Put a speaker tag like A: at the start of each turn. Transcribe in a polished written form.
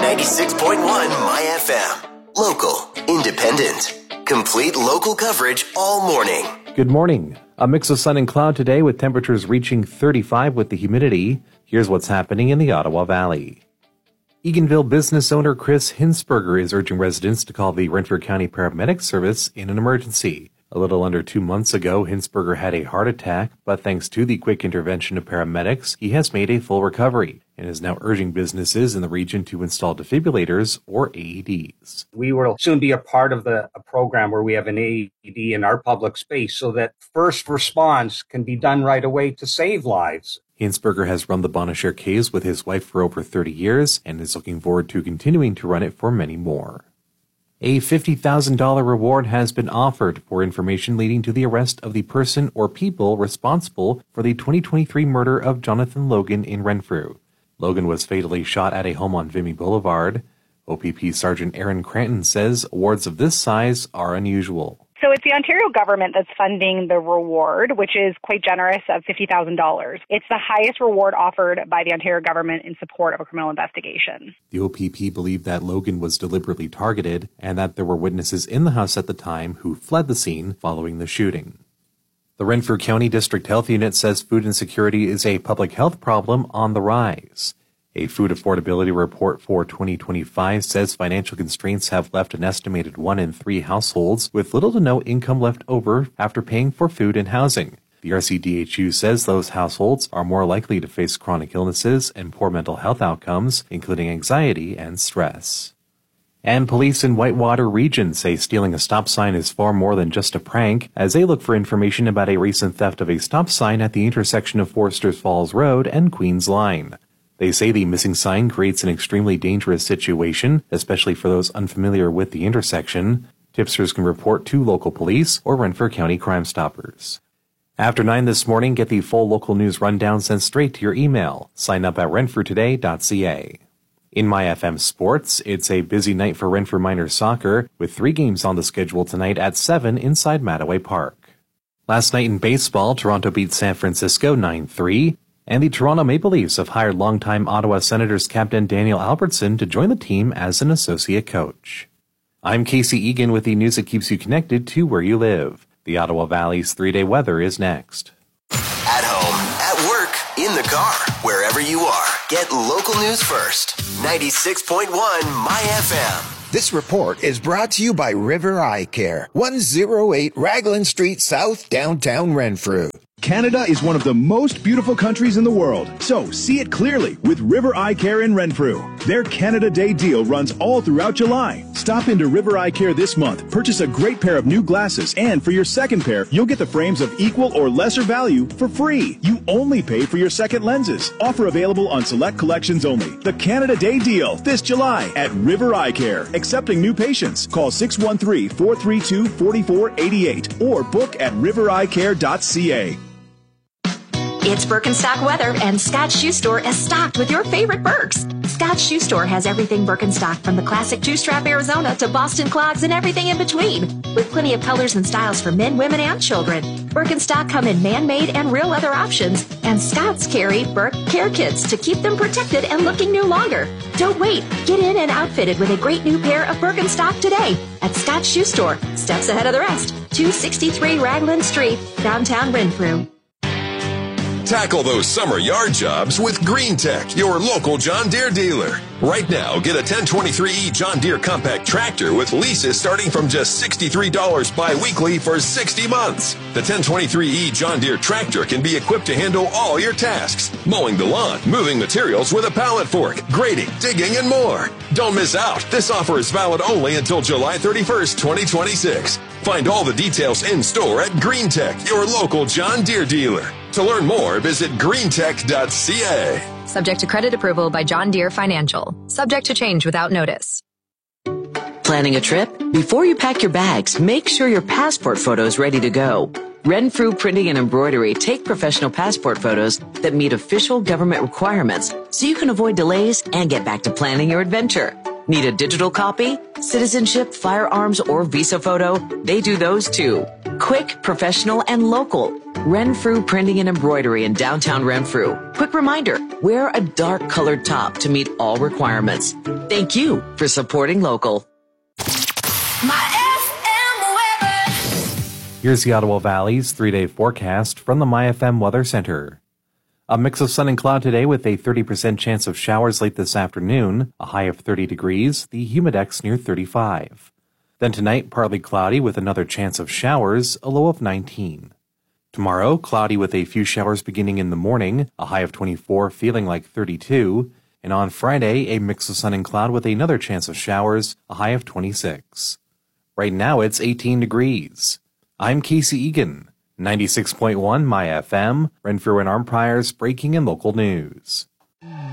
A: 96.1 My FM. Local, independent, complete local coverage all morning.
B: Good morning. A mix of sun and cloud today with temperatures reaching 35 with the humidity. Here's what's happening in the Ottawa Valley. Eganville business owner Chris Hinsberger is urging residents to call the Renfrew County Paramedic Service in an emergency. A little under 2 months ago, Hinsberger had a heart attack, but thanks to the quick intervention of paramedics, he has made a full recovery and is now urging businesses in the region to install defibrillators or AEDs.
C: We will soon be a part of a program where we have an AED in our public space so that first response can be done right away to save lives.
B: Hinsberger has run the Bonashare Caves with his wife for over 30 years and is looking forward to continuing to run it for many more. A $50,000 reward has been offered for information leading to the arrest of the person or people responsible for the 2023 murder of Jonathan Logan in Renfrew. Logan was fatally shot at a home on Vimy Boulevard. OPP Sergeant Aaron Cranton says awards of this size are unusual.
D: So it's the Ontario government that's funding the reward, which is quite generous of $50,000. It's the highest reward offered by the Ontario government in support of a criminal investigation.
B: The OPP believed that Logan was deliberately targeted and that there were witnesses in the house at the time who fled the scene following the shooting. The Renfrew County District Health Unit says food insecurity is a public health problem on the rise. A food affordability report for 2025 says financial constraints have left an estimated 1 in 3 households with little to no income left over after paying for food and housing. The RCDHU says those households are more likely to face chronic illnesses and poor mental health outcomes, including anxiety and stress. And police in Whitewater Region say stealing a stop sign is far more than just a prank, as they look for information about a recent theft of a stop sign at the intersection of Foresters Falls Road and Queens Line. They say the missing sign creates an extremely dangerous situation, especially for those unfamiliar with the intersection. Tipsters can report to local police or Renfrew County Crime Stoppers. After 9 this morning, get the full local news rundown sent straight to your email. Sign up at renfrewtoday.ca. In My FM Sports, it's a busy night for Renfrew Miners soccer, with 3 games on the schedule tonight at 7 inside Mattaway Park. Last night in baseball, Toronto beat San Francisco 9-3. And the Toronto Maple Leafs have hired longtime Ottawa Senators captain Daniel Albertson to join the team as an associate coach. I'm Casey Egan with the news that keeps you connected to where you live. The Ottawa Valley's 3-day weather is next.
A: At home, at work, in the car, wherever you are, get local news first. 96.1 My FM.
E: This report is brought to you by River Eye Care, 108 Raglan Street South, downtown Renfrew.
F: Canada is one of the most beautiful countries in the world, so see it clearly with River Eye Care in Renfrew. Their Canada Day deal runs all throughout July. Stop into River Eye Care this month, purchase a great pair of new glasses, and for your second pair, you'll get the frames of equal or lesser value for free. You only pay for your second lenses. Offer available on select collections only. The Canada Day deal this July at River Eye Care. Accepting new patients. Call 613-432-4488 or book at rivereyecare.ca.
G: It's Birkenstock weather, and Scott Shoe Store is stocked with your favorite Birks. Scott Shoe Store has everything Birkenstock, from the classic two-strap Arizona to Boston clogs and everything in between, with plenty of colors and styles for men, women, and children. Birkenstock come in man-made and real leather options, and Scott's carry Birk care kits to keep them protected and looking new longer. Don't wait. Get in and outfitted with a great new pair of Birkenstock today at Scott Shoe Store, steps ahead of the rest, 263 Raglan Street, downtown Renfrew.
H: Tackle those summer yard jobs with Green Tech, your local John Deere dealer. Right now, get a 1023E John Deere compact tractor with leases starting from just $63 bi-weekly for 60 months. The 1023E John Deere tractor can be equipped to handle all your tasks: mowing the lawn, moving materials with a pallet fork, grading, digging, and more. Don't miss out. This offer is valid only until July 31st, 2026. Find all the details in store at Green Tech, your local John Deere dealer. To learn more, visit greentech.ca.
I: Subject to credit approval by John Deere Financial. Subject to change without notice.
J: Planning a trip? Before you pack your bags, make sure your passport photo is ready to go. Renfrew Printing and Embroidery take professional passport photos that meet official government requirements so you can avoid delays and get back to planning your adventure. Need a digital copy? Citizenship, firearms, or visa photo? They do those too. Quick, professional, and local. Renfrew Printing and Embroidery in downtown Renfrew. Quick reminder, wear a dark colored top to meet all requirements. Thank you for supporting local.
B: Here's the Ottawa Valley's 3-day forecast from the MyFM Weather Center. A mix of sun and cloud today with a 30% chance of showers late this afternoon, a high of 30 degrees, the humidex near 35. Then tonight, partly cloudy with another chance of showers, a low of 19. Tomorrow, cloudy with a few showers beginning in the morning, a high of 24, feeling like 32. And on Friday, a mix of sun and cloud with another chance of showers, a high of 26. Right now, it's 18 degrees. I'm Casey Egan. 96.1 MyFM, Renfrew and Arnprior's breaking and local news.